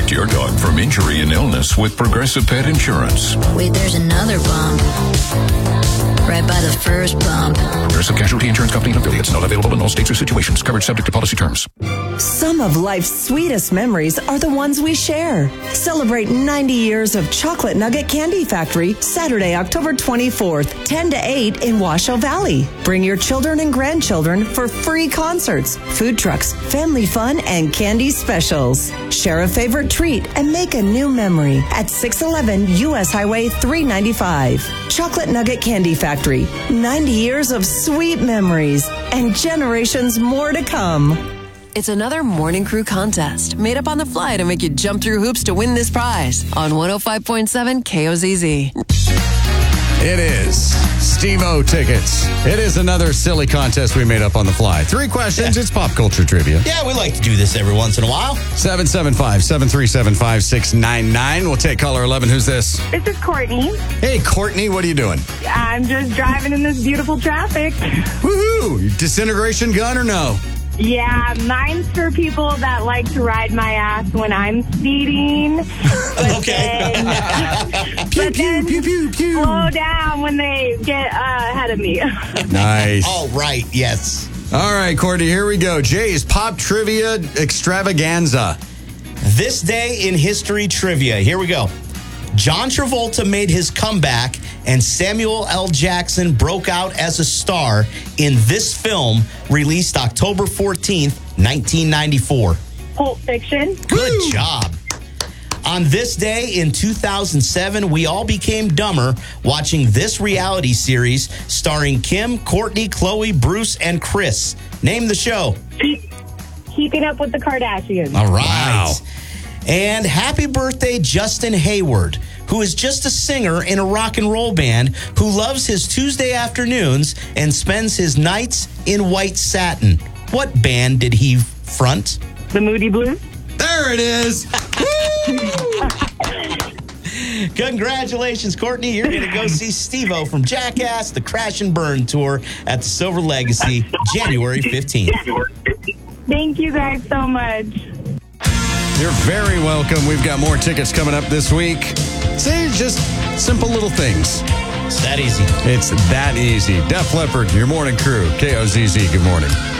Protect your dog from injury and illness with Progressive Pet Insurance. Wait, there's another bump. Right by the first bump. Progressive Casualty Insurance Company and affiliates. Not available in all states or situations. Coverage subject to policy terms. Some of life's sweetest memories are the ones we share. Celebrate 90 years of Chocolate Nugget Candy Factory, Saturday, October 24th, 10 to 8 in Washoe Valley. Bring your children and grandchildren for free concerts, food trucks, family fun, and candy specials. Share a favorite treat and make a new memory at 611 U.S. Highway 395. Chocolate Nugget Candy Factory, 90 years of sweet memories and generations more to come. It's another Morning Crew contest made up on the fly to make you jump through hoops to win this prize on 105.7 KOZZ. It is Steve-O tickets. It is another silly contest we made up on the fly. 3 questions. It's pop culture trivia. Yeah, we like to do this every once in a while. 775-737-5699. We'll take caller 11. Who's this? This is Courtney. Hey, Courtney. What are you doing? I'm just driving in this beautiful traffic. Woohoo! Disintegration gun or no? Yeah, mine's for people that like to ride my ass when I'm speeding. Okay. Pew, pew, pew, pew, pew. Slow down when they get ahead of me. Nice. All right, yes. All right, Courtney, here we go. Jay's pop trivia extravaganza. This day in history trivia. Here we go. John Travolta made his comeback and Samuel L. Jackson broke out as a star in this film released October 14th, 1994. Pulp Fiction. Good job. On this day in 2007, we all became dumber watching this reality series starring Kim, Courtney, Chloe, Bruce, and Chris. Name the show. Keeping Up with the Kardashians. All right. Wow. And happy birthday, Justin Hayward, who is just a singer in a rock and roll band who loves his Tuesday afternoons and spends his nights in white satin. What band did he front? The Moody Blues. There it is. Congratulations, Courtney. You're going to go see Steve-O from Jackass, the Crash and Burn Tour at the Silver Legacy, January 15th. Thank you guys so much. You're very welcome. We've got more tickets coming up this week. See, just simple little things. It's that easy. It's that easy. Def Leppard, your morning crew. KOZZ, good morning.